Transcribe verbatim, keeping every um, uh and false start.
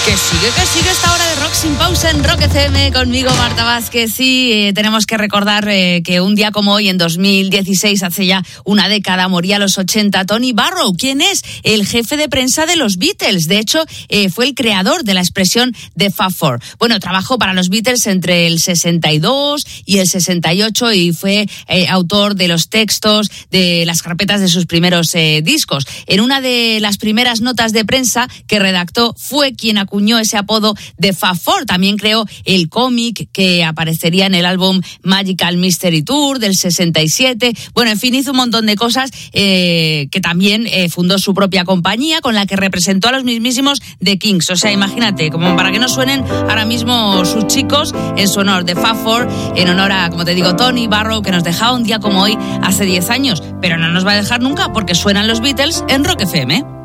Que sigue, que sigue esta hora de Rock Sin Pausa en Rock F M conmigo, Marta Vázquez. Sí, eh, tenemos que recordar eh, que un día como hoy, en dos mil dieciséis, hace ya una década, moría a los ochenta Tony Barrow. ¿Quién es? El jefe de prensa de los Beatles. De hecho, eh, fue el creador de la expresión de Fab Four. Bueno, trabajó para los Beatles entre el sesenta y dos y el sesenta y ocho y fue eh, autor de los textos de las carpetas de sus primeros eh, discos. En una de las primeras notas de prensa que redactó, fue quien acuñó ese apodo de Fab Four. También creó el cómic que aparecería en el álbum Magical Mystery Tour del sesenta y siete. Bueno, en fin, hizo un montón de cosas, eh, que también eh, fundó su propia compañía con la que representó a los mismísimos The Kings. O sea, imagínate, como para que no suenen ahora mismo sus chicos en su honor, de Fab Four, en honor a, como te digo, Tony Barrow, que nos dejaba un día como hoy hace diez años, pero no nos va a dejar nunca porque suenan los Beatles en Rock F M.